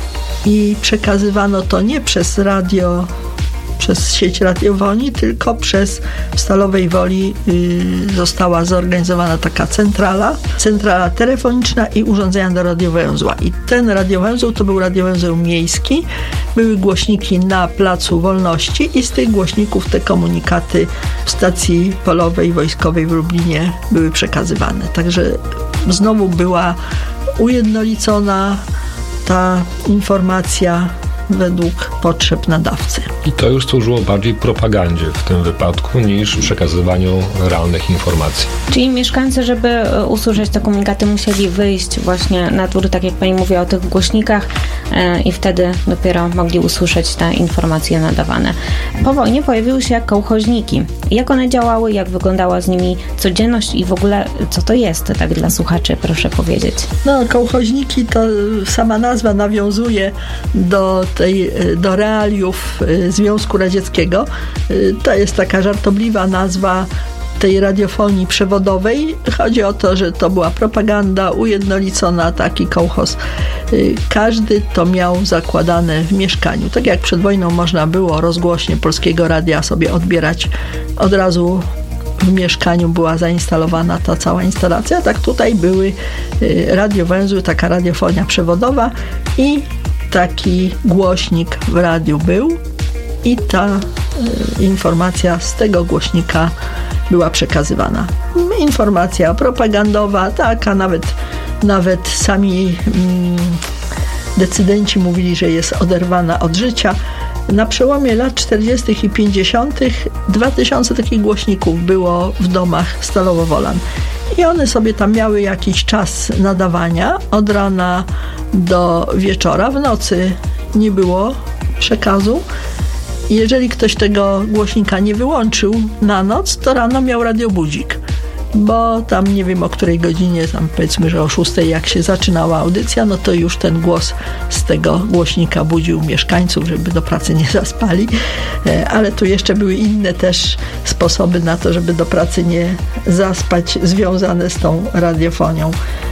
Speaker 6: I przekazywano to nie przez radio, przez sieć radiofonii, tylko przez w Stalowej Woli y, została zorganizowana taka centrala, centrala telefoniczna i urządzenia do radiowęzła. I ten radiowęzeł to był radiowęzeł miejski. Były głośniki na Placu Wolności i z tych głośników te komunikaty w stacji polowej wojskowej w Lublinie były przekazywane. Także znowu była ujednolicona ta informacja według potrzeb nadawcy.
Speaker 7: I to już służyło bardziej propagandzie w tym wypadku niż przekazywaniu realnych informacji.
Speaker 5: Czyli mieszkańcy, żeby usłyszeć te komunikaty, musieli wyjść właśnie na dwór, tak jak pani mówiła o tych głośnikach e, i wtedy dopiero mogli usłyszeć te informacje nadawane. Po wojnie pojawiły się kołchoźniki. Jak one działały, jak wyglądała z nimi codzienność i w ogóle co to jest, tak dla słuchaczy, proszę powiedzieć.
Speaker 6: No, kołchoźniki to sama nazwa nawiązuje do tej, do realiów Związku Radzieckiego. To jest taka żartobliwa nazwa tej radiofonii przewodowej. Chodzi o to, że to była propaganda ujednolicona, taki kołchoz. Każdy to miał zakładane w mieszkaniu. Tak jak przed wojną można było rozgłośnie Polskiego Radia sobie odbierać od razu w mieszkaniu była zainstalowana ta cała instalacja, tak tutaj były radiowęzły, taka radiofonia przewodowa i taki głośnik w radiu był i ta y, informacja z tego głośnika była przekazywana. Informacja propagandowa, taka nawet, nawet sami mm, decydenci mówili, że jest oderwana od życia. Na przełomie lat czterdziestych i pięćdziesiątych dwa tysiące takich głośników było w domach Stalowo-Wolan. I one sobie tam miały jakiś czas nadawania od rana do wieczora. W nocy nie było przekazu. Jeżeli ktoś tego głośnika nie wyłączył na noc, to rano miał radiobudzik. Bo tam nie wiem o której godzinie, tam powiedzmy, że o szóstej jak się zaczynała audycja, no to już ten głos z tego głośnika budził mieszkańców, żeby do pracy nie zaspali. Ale tu jeszcze były inne też sposoby na to, żeby do pracy nie zaspać, związane z tą radiofonią,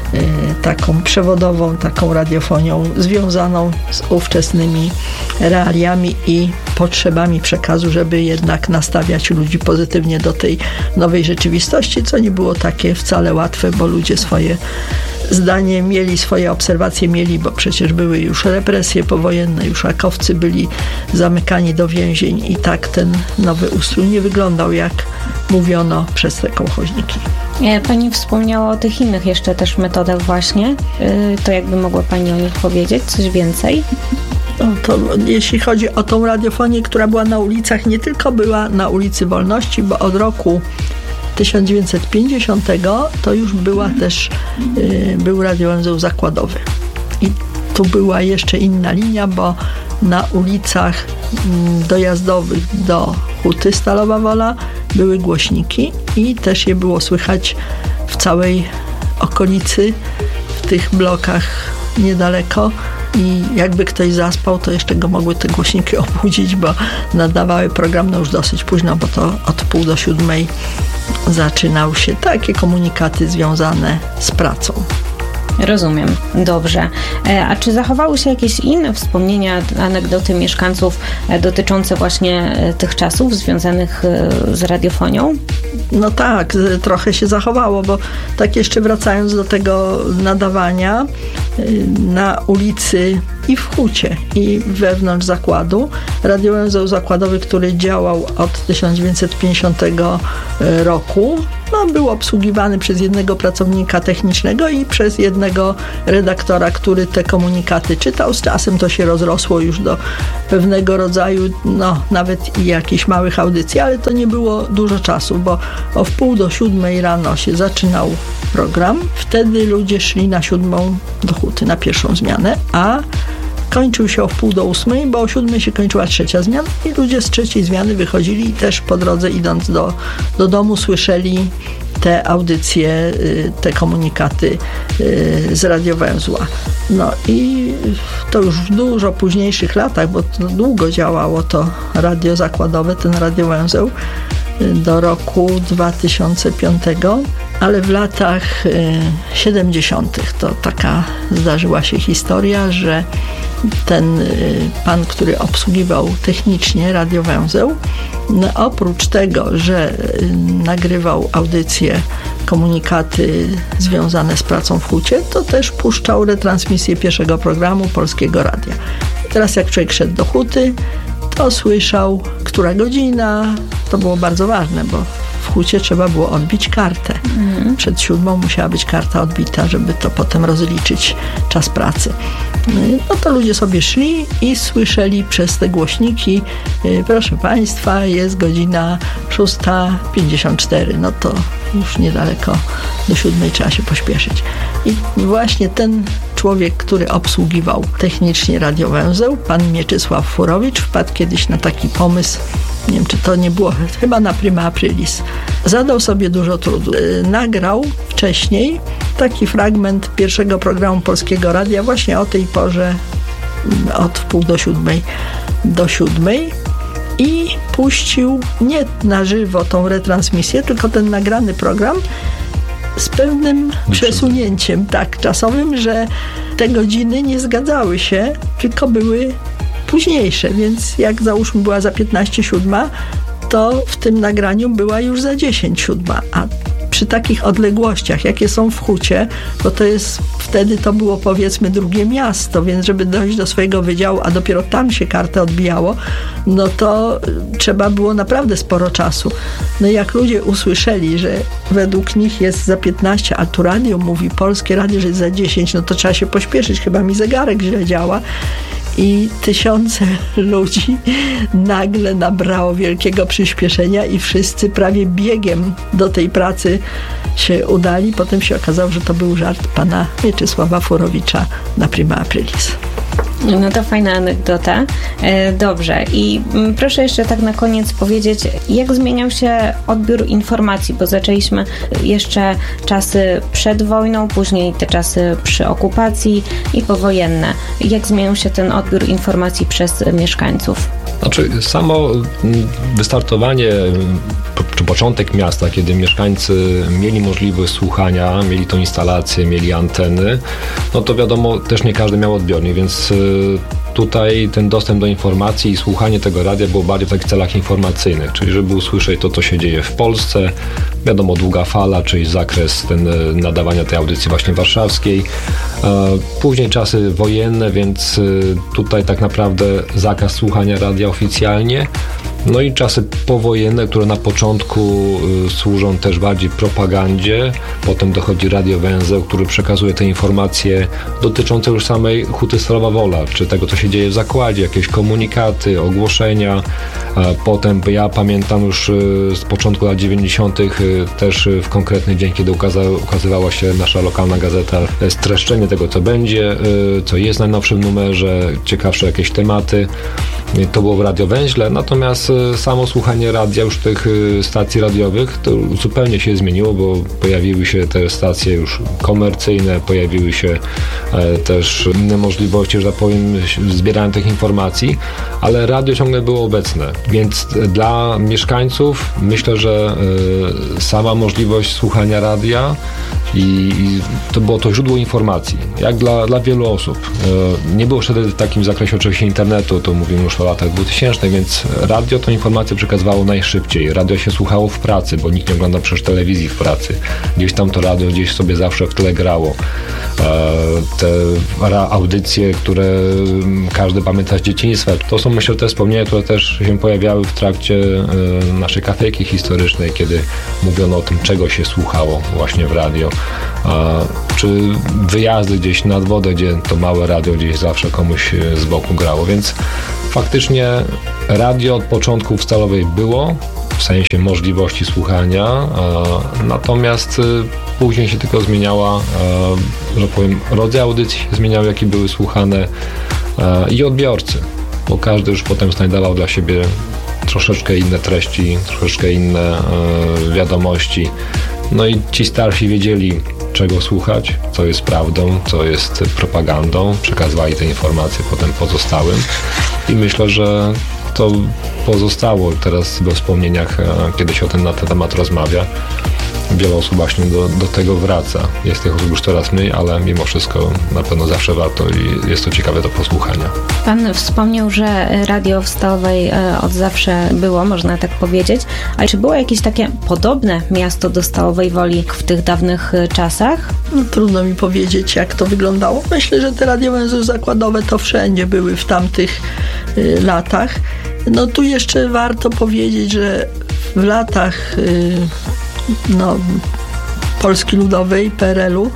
Speaker 6: taką przewodową, taką radiofonią związaną z ówczesnymi realiami i potrzebami przekazu, żeby jednak nastawiać ludzi pozytywnie do tej nowej rzeczywistości, co nie było takie wcale łatwe, bo ludzie swoje zdanie mieli, swoje obserwacje mieli, bo przecież były już represje powojenne, już rakowcy byli zamykani do więzień i tak ten nowy ustrój nie wyglądał, jak mówiono przez te kołchoźniki.
Speaker 5: Pani wspomniała o tych innych jeszcze też metodach właśnie. To jakby mogła Pani o nich powiedzieć coś więcej?
Speaker 6: No to jeśli chodzi o tą radiofonię, która była na ulicach, nie tylko była na ulicy Wolności, bo od roku tysiąc dziewięćset pięćdziesiątego to już była też, yy, był radiowęzeł zakładowy. I tu była jeszcze inna linia, bo na ulicach yy, dojazdowych do Huty Stalowa Wola były głośniki i też je było słychać w całej okolicy, w tych blokach niedaleko. I jakby ktoś zaspał, to jeszcze go mogły te głośniki obudzić, bo nadawały program no już dosyć późno, bo to od pół do siódmej zaczynał się takie komunikaty związane z pracą.
Speaker 5: Rozumiem, dobrze. A czy zachowały się jakieś inne wspomnienia, anegdoty mieszkańców dotyczące właśnie tych czasów związanych z radiofonią?
Speaker 6: No tak, trochę się zachowało, bo tak jeszcze wracając do tego nadawania, na ulicy i w Hucie, i wewnątrz zakładu, radiowęzeł zakładowy, który działał od tysiąc dziewięćset pięćdziesiątego roku, no, był obsługiwany przez jednego pracownika technicznego i przez jednego redaktora, który te komunikaty czytał. Z czasem to się rozrosło już do pewnego rodzaju, no nawet i jakichś małych audycji, ale to nie było dużo czasu, bo o wpół do siódmej rano się zaczynał program. Wtedy ludzie szli na siódmą do Huty, na pierwszą zmianę, a kończył się o wpół do ósmej, bo o siódmej się kończyła trzecia zmiana i ludzie z trzeciej zmiany wychodzili i też po drodze idąc do, do domu słyszeli te audycje, te komunikaty z radiowęzła. No i to już w dużo późniejszych latach, bo to długo działało to radio zakładowe, ten radiowęzeł, do roku dwa tysiące piątego, ale w latach siedemdziesiątych to taka zdarzyła się historia, że ten pan, który obsługiwał technicznie radiowęzeł, no oprócz tego, że nagrywał audycje, komunikaty związane z pracą w Hucie, to też puszczał retransmisję pierwszego programu Polskiego Radia. I teraz jak człowiek szedł do Huty, to słyszał, która godzina. To było bardzo ważne, bo w Hucie trzeba było odbić kartę. Mhm. Przed siódmą musiała być karta odbita, żeby to potem rozliczyć czas pracy. No to ludzie sobie szli i słyszeli przez te głośniki: proszę Państwa, jest godzina szósta pięćdziesiąt cztery. No to już niedaleko do siódmej trzeba się pośpieszyć. I właśnie ten człowiek, który obsługiwał technicznie radiowęzeł, pan Mieczysław Furowicz, wpadł kiedyś na taki pomysł, nie wiem, czy to nie było, chyba na Prima Aprilis. Zadał sobie dużo trudu. Nagrał wcześniej taki fragment pierwszego programu Polskiego Radia właśnie o tej porze, od wpół do siódmej do siódmej i puścił nie na żywo tą retransmisję, tylko ten nagrany program z pewnym przesunięciem tak czasowym, że te godziny nie zgadzały się, tylko były późniejsze, więc jak załóżmy była za piętnaście siódma, to w tym nagraniu była już za dziesięć siódma, a przy takich odległościach, jakie są w Hucie, bo to jest, wtedy to było powiedzmy drugie miasto, więc żeby dojść do swojego wydziału, a dopiero tam się kartę odbijało, no to trzeba było naprawdę sporo czasu. No i jak ludzie usłyszeli, że według nich jest za piętnaście, a tu radio mówi, Polskie Radio, że jest za dziesięć, no to trzeba się pośpieszyć, chyba mi zegarek źle działa. I tysiące ludzi nagle nabrało wielkiego przyspieszenia i wszyscy prawie biegiem do tej pracy się udali. Potem się okazało, że to był żart pana Mieczysława Furowicza na Prima Aprilis.
Speaker 5: No to fajna anegdota. Dobrze. I proszę jeszcze tak na koniec powiedzieć, jak zmieniał się odbiór informacji, bo zaczęliśmy jeszcze czasy przed wojną, później te czasy przy okupacji i powojenne. Jak zmieniał się ten odbiór informacji przez mieszkańców?
Speaker 7: Znaczy, samo wystartowanie, czy początek miasta, kiedy mieszkańcy mieli możliwość słuchania, mieli tą instalację, mieli anteny, no to wiadomo, też nie każdy miał odbiornik, więc tutaj ten dostęp do informacji i słuchanie tego radia było bardziej w takich celach informacyjnych, czyli żeby usłyszeć to, co się dzieje w Polsce, wiadomo, długa fala, czyli zakres ten nadawania tej audycji właśnie warszawskiej. Później czasy wojenne, więc tutaj tak naprawdę zakaz słuchania radia oficjalnie. No i czasy powojenne, które na początku y, służą też bardziej propagandzie, potem dochodzi radiowęzeł, który przekazuje te informacje dotyczące już samej Huty Stalowa Wola, czy tego, co się dzieje w zakładzie, jakieś komunikaty, ogłoszenia. A potem ja pamiętam już y, z początku lat dziewięćdziesiątych y, też y, w konkretny dzień, kiedy ukaza- ukazywała się nasza lokalna gazeta, y, streszczenie tego, co będzie, y, co jest w najnowszym numerze, ciekawsze jakieś tematy. Y, to było w radiowęźle, natomiast samo słuchanie radia, już tych stacji radiowych, to zupełnie się zmieniło, bo pojawiły się te stacje już komercyjne, pojawiły się też inne możliwości, że tak powiem, zbierania tych informacji, ale radio ciągle było obecne, więc dla mieszkańców myślę, że sama możliwość słuchania radia i, i to było to źródło informacji, jak dla, dla wielu osób. Nie było wtedy w takim zakresie oczywiście internetu, to mówimy już o latach dwutysięcznych, więc radio to informacje przekazywało najszybciej. Radio się słuchało w pracy, bo nikt nie ogląda przecież telewizji w pracy. Gdzieś tam to radio gdzieś sobie zawsze w tle grało. Te audycje, które każdy pamięta z dzieciństwa, to są myślę te wspomnienia, które też się pojawiały w trakcie naszej kafejki historycznej, kiedy mówiono o tym, czego się słuchało właśnie w radio. Czy wyjazdy gdzieś nad wodę, gdzie to małe radio gdzieś zawsze komuś z boku grało, więc faktycznie radio od początku w Stalowej było, w sensie możliwości słuchania, natomiast później się tylko zmieniała, że powiem, rodzaj audycji się zmieniały, jakie były słuchane i odbiorcy, bo każdy już potem znajdował dla siebie troszeczkę inne treści, troszeczkę inne wiadomości. No i ci starsi wiedzieli, czego słuchać, co jest prawdą, co jest propagandą, przekazywali te informacje potem pozostałym i myślę, że to pozostało teraz we wspomnieniach, kiedy się o ten, na ten temat rozmawia. Wiele osób właśnie do, do tego wraca. Jest tych osób już coraz mniej, ale mimo wszystko na pewno zawsze warto i jest to ciekawe do posłuchania.
Speaker 5: Pan wspomniał, że radio w Stalowej od zawsze było, można tak powiedzieć, ale czy było jakieś takie podobne miasto do Stalowej Woli w tych dawnych czasach?
Speaker 6: No, trudno mi powiedzieć, jak to wyglądało. Myślę, że te radiowęzły zakładowe to wszędzie były w tamtych y, latach. No tu jeszcze warto powiedzieć, że w latach y, no, Polski Ludowej, P R L u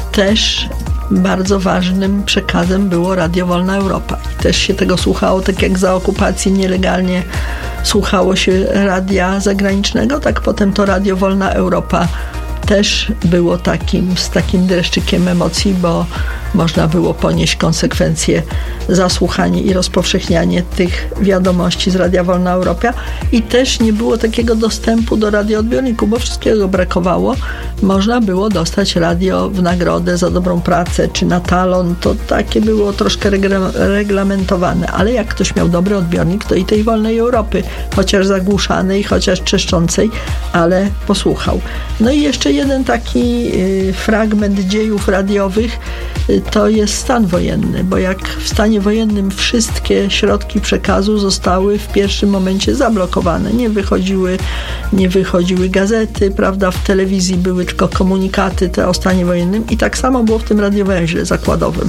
Speaker 6: też bardzo ważnym przekazem było Radio Wolna Europa. I też się tego słuchało, tak jak za okupacji nielegalnie słuchało się radia zagranicznego, tak potem to Radio Wolna Europa też było takim, z takim dreszczykiem emocji, bo można było ponieść konsekwencje za słuchanie i rozpowszechnianie tych wiadomości z Radia Wolna Europa i też nie było takiego dostępu do radioodbiorników, bo wszystkiego brakowało. Można było dostać radio w nagrodę za dobrą pracę, czy na talon, to takie było troszkę regla- reglamentowane, ale jak ktoś miał dobry odbiornik, to i tej Wolnej Europy, chociaż zagłuszanej, chociaż trzeszczącej, ale posłuchał. No i jeszcze jeden taki y, fragment dziejów radiowych, y, to jest stan wojenny, bo jak w stanie wojennym wszystkie środki przekazu zostały w pierwszym momencie zablokowane. Nie wychodziły, nie wychodziły gazety, prawda, w telewizji były tylko komunikaty te o stanie wojennym i tak samo było w tym radiowęźle zakładowym.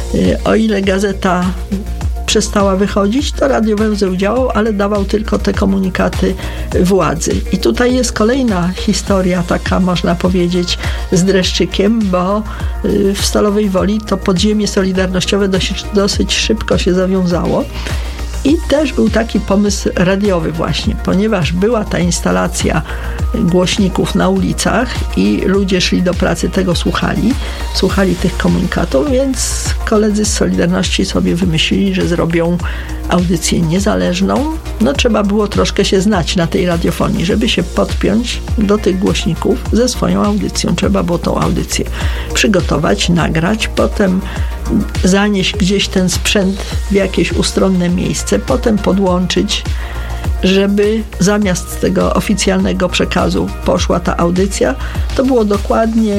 Speaker 6: O ile gazeta przestała wychodzić, to radiowęzeł działał, ale dawał tylko te komunikaty władzy. I tutaj jest kolejna historia, taka można powiedzieć z dreszczykiem, bo w Stalowej Woli to podziemie solidarnościowe dosyć, dosyć szybko się zawiązało. I też był taki pomysł radiowy właśnie, ponieważ była ta instalacja głośników na ulicach i ludzie szli do pracy, tego słuchali, słuchali tych komunikatów, więc koledzy z Solidarności sobie wymyślili, że zrobią audycję niezależną. No trzeba było troszkę się znać na tej radiofonii, żeby się podpiąć do tych głośników ze swoją audycją. Trzeba było tą audycję przygotować, nagrać, potem zanieść gdzieś ten sprzęt w jakieś ustronne miejsce, potem podłączyć, żeby zamiast tego oficjalnego przekazu poszła ta audycja. To było dokładnie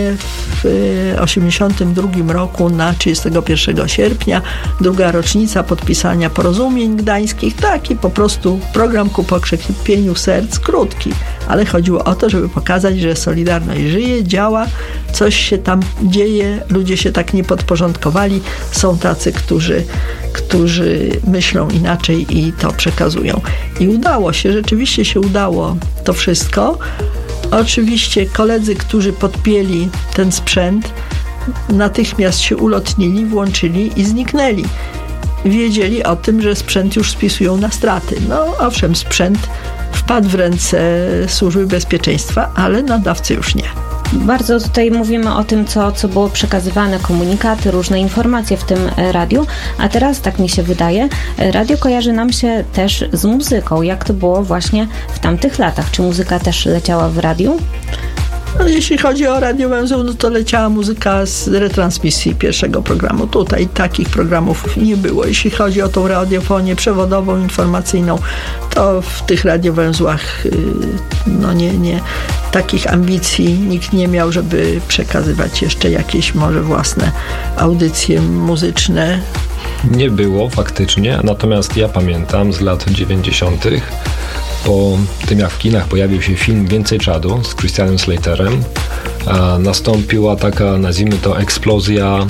Speaker 6: w osiemdziesiątym drugim roku na trzydziestego pierwszego sierpnia, druga rocznica podpisania porozumień gdańskich. Taki po prostu program ku pokrzepieniu serc, krótki, ale chodziło o to, żeby pokazać, że Solidarność żyje, działa, coś się tam dzieje, ludzie się tak nie podporządkowali, są tacy, którzy, którzy myślą inaczej i to przekazują. I udało się, rzeczywiście się udało to wszystko. Oczywiście koledzy, którzy podpięli ten sprzęt, natychmiast się ulotnili, włączyli i zniknęli. Wiedzieli o tym, że sprzęt już spisują na straty. No owszem, sprzęt wpadł w ręce Służby Bezpieczeństwa, ale nadawcy już nie.
Speaker 5: Bardzo tutaj mówimy o tym, co, co było przekazywane, komunikaty, różne informacje w tym radiu, a teraz, tak mi się wydaje, radio kojarzy nam się też z muzyką. Jak to było właśnie w tamtych latach? Czy muzyka też leciała w radiu?
Speaker 6: No, jeśli chodzi o radiowęzeł, no to leciała muzyka z retransmisji pierwszego programu. Tutaj takich programów nie było. Jeśli chodzi o tą radiofonię przewodową, informacyjną, to w tych radiowęzłach no nie, nie, takich ambicji nikt nie miał, żeby przekazywać jeszcze jakieś może własne audycje muzyczne.
Speaker 7: Nie było faktycznie, natomiast ja pamiętam z lat dziewięćdziesiątych, po tym jak w kinach pojawił się film Więcej czadu z Christianem Slaterem, nastąpiła taka, nazwijmy to, eksplozja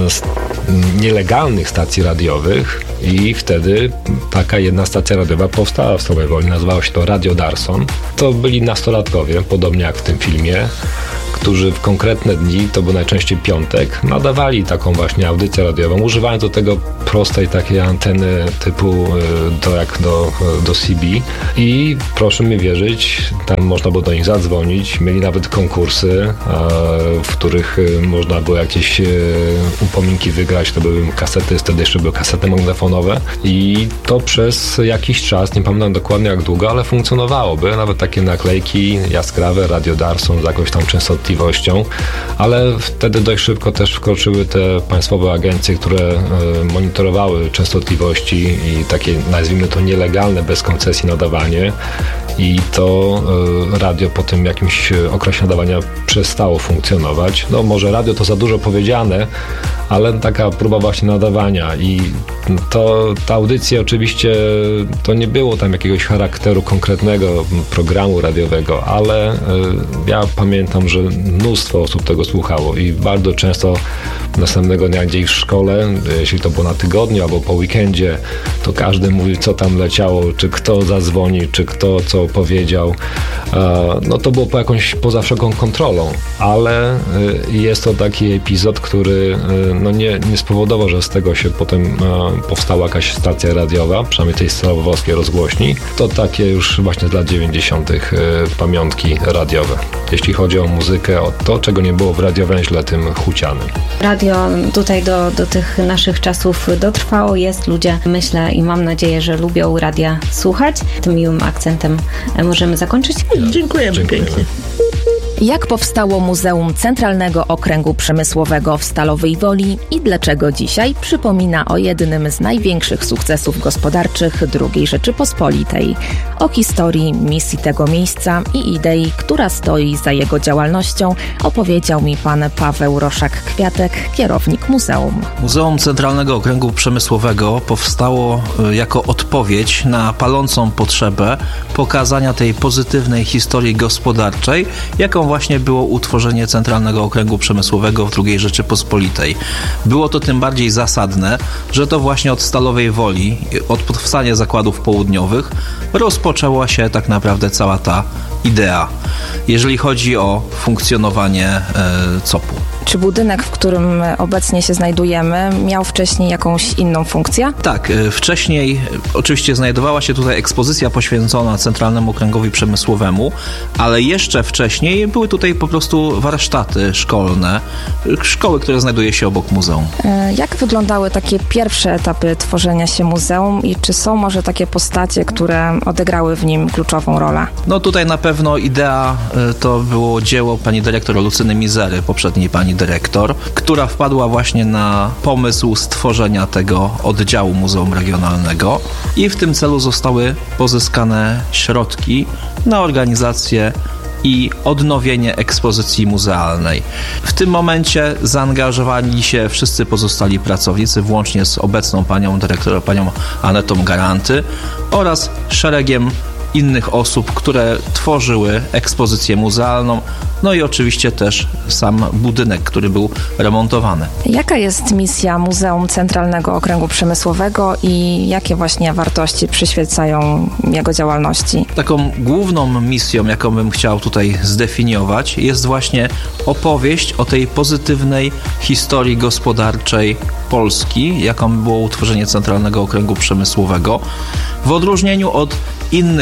Speaker 7: nielegalnych stacji radiowych i wtedy taka jedna stacja radiowa powstała w Stalowej Woli, nazywała się to Radio Darson. To byli nastolatkowie, podobnie jak w tym filmie, którzy w konkretne dni, to był najczęściej piątek, nadawali taką właśnie audycję radiową, używając do tego prostej takiej anteny typu do, jak do, do C B i proszę mi wierzyć, tam można było do nich zadzwonić, mieli nawet konkursy, w których można było jakieś upominki wygrać, to były kasety, wtedy jeszcze były kasety magnetofonowe i to przez jakiś czas, nie pamiętam dokładnie jak długo, ale funkcjonowało, były nawet takie naklejki jaskrawe, Radio Darson z jakąś tam częstotliwością, ale wtedy dość szybko też wkroczyły te państwowe agencje, które monitorowały częstotliwości i takie, nazwijmy to, nielegalne, bez koncesji nadawanie i to radio po tym jakimś okresie nadawania przestało funkcjonować. No może radio to za dużo powiedziane, ale taka próba właśnie nadawania i to, ta audycja oczywiście to nie było tam jakiegoś charakteru konkretnego programu radiowego, ale y, ja pamiętam, że mnóstwo osób tego słuchało i bardzo często następnego dnia gdzieś w szkole, jeśli to było na tygodniu albo po weekendzie, to każdy mówił, co tam leciało, czy kto zadzwoni, czy kto co powiedział. No to było po jakąś, poza wszelką kontrolą, ale jest to taki epizod, który no nie, nie spowodował, że z tego się potem powstała jakaś stacja radiowa, przynajmniej tej starowolskiej rozgłośni. To takie już właśnie z lat dziewięćdziesiątych pamiątki radiowe. Jeśli chodzi o muzykę, o to, czego nie było w radiowęźle tym hucianym.
Speaker 5: Radio tutaj do, do tych naszych czasów dotrwało, jest, ludzie, myślę i mam nadzieję, że lubią radia słuchać. Tym miłym akcentem możemy zakończyć.
Speaker 6: Dziękujemy, Dziękujemy. pięknie.
Speaker 4: Jak powstało Muzeum Centralnego Okręgu Przemysłowego w Stalowej Woli i dlaczego dzisiaj przypomina o jednym z największych sukcesów gospodarczych drugiej Rzeczypospolitej, o historii, misji tego miejsca i idei, która stoi za jego działalnością, opowiedział mi pan Paweł Roszak-Kwiatek, kierownik muzeum.
Speaker 8: Muzeum Centralnego Okręgu Przemysłowego powstało jako odpowiedź na palącą potrzebę pokazania tej pozytywnej historii gospodarczej, jaką właśnie było utworzenie Centralnego Okręgu Przemysłowego w drugiej Rzeczypospolitej. Było to tym bardziej zasadne, że to właśnie od Stalowej Woli, od powstania zakładów południowych rozpoczęła się tak naprawdę cała ta idea, jeżeli chodzi o funkcjonowanie e, C O P-u.
Speaker 2: Czy budynek, w którym obecnie się znajdujemy, miał wcześniej jakąś inną funkcję?
Speaker 8: Tak, wcześniej oczywiście znajdowała się tutaj ekspozycja poświęcona Centralnemu Okręgowi Przemysłowemu, ale jeszcze wcześniej były tutaj po prostu warsztaty szkolne, szkoły, które znajduje się obok muzeum.
Speaker 2: Jak wyglądały takie pierwsze etapy tworzenia się muzeum i czy są może takie postacie, które odegrały w nim kluczową rolę?
Speaker 8: No tutaj na pewno idea to było dzieło pani dyrektor Lucyny Mizery, poprzedniej pani dyrektor, która wpadła właśnie na pomysł stworzenia tego oddziału Muzeum Regionalnego i w tym celu zostały pozyskane środki na organizację i odnowienie ekspozycji muzealnej. W tym momencie zaangażowali się wszyscy pozostali pracownicy, włącznie z obecną panią dyrektor, panią Anetą Garanty oraz szeregiem innych osób, które tworzyły ekspozycję muzealną, no i oczywiście też sam budynek, który był remontowany.
Speaker 2: Jaka jest misja Muzeum Centralnego Okręgu Przemysłowego i jakie właśnie wartości przyświecają jego działalności?
Speaker 8: Taką główną misją, jaką bym chciał tutaj zdefiniować, jest właśnie opowieść o tej pozytywnej historii gospodarczej Polski, jaką było utworzenie Centralnego Okręgu Przemysłowego, w odróżnieniu od innych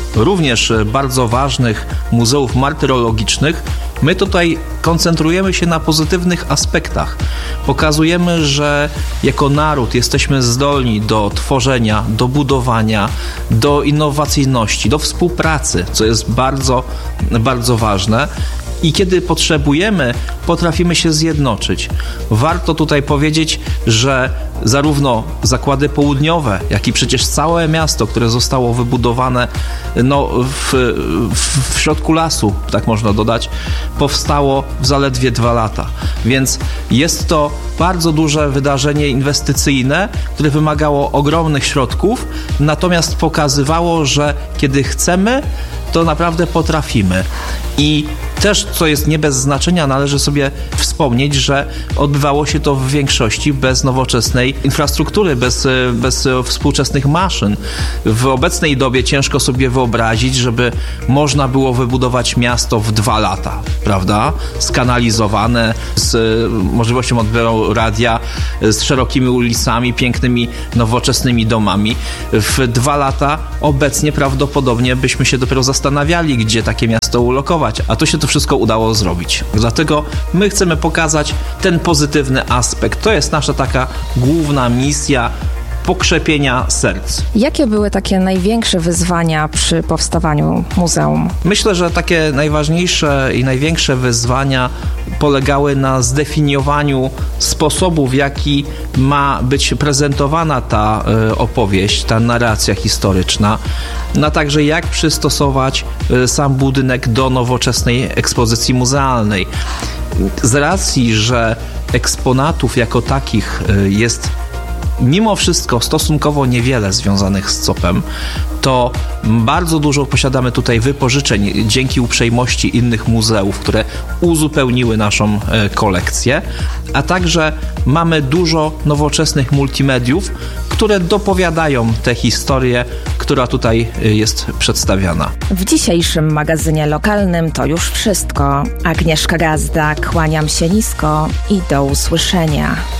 Speaker 8: również bardzo ważnych muzeów martyrologicznych, my tutaj koncentrujemy się na pozytywnych aspektach. Pokazujemy, że jako naród jesteśmy zdolni do tworzenia, do budowania, do innowacyjności, do współpracy, co jest bardzo, bardzo ważne. I kiedy potrzebujemy, potrafimy się zjednoczyć. Warto tutaj powiedzieć, że zarówno zakłady południowe, jak i przecież całe miasto, które zostało wybudowane no, w, w, w środku lasu, tak można dodać, powstało w zaledwie dwa lata. Więc jest to bardzo duże wydarzenie inwestycyjne, które wymagało ogromnych środków, natomiast pokazywało, że kiedy chcemy, to naprawdę potrafimy. I też, co jest nie bez znaczenia, należy sobie wspomnieć, że odbywało się to w większości bez nowoczesnej infrastruktury, bez, bez współczesnych maszyn. W obecnej dobie ciężko sobie wyobrazić, żeby można było wybudować miasto w dwa lata, prawda? Skanalizowane, z możliwością odbioru radia, z szerokimi ulicami, pięknymi, nowoczesnymi domami. W dwa lata obecnie prawdopodobnie byśmy się dopiero zastanawiali, gdzie takie miasto ulokować, a tu się to wszystko udało zrobić. Dlatego my chcemy pokazać ten pozytywny aspekt. To jest nasza taka główna misja pokrzepienia serc.
Speaker 2: Jakie były takie największe wyzwania przy powstawaniu muzeum?
Speaker 8: Myślę, że takie najważniejsze i największe wyzwania polegały na zdefiniowaniu sposobu, w jaki ma być prezentowana ta y, opowieść, ta narracja historyczna, na także jak przystosować y, sam budynek do nowoczesnej ekspozycji muzealnej. Z racji, że eksponatów jako takich y, jest mimo wszystko stosunkowo niewiele związanych z C O P-em, to bardzo dużo posiadamy tutaj wypożyczeń dzięki uprzejmości innych muzeów, które uzupełniły naszą kolekcję, a także mamy dużo nowoczesnych multimediów, które dopowiadają tę historię, która tutaj jest przedstawiana.
Speaker 4: W dzisiejszym magazynie lokalnym to już wszystko. Agnieszka Gazda, kłaniam się nisko i do usłyszenia.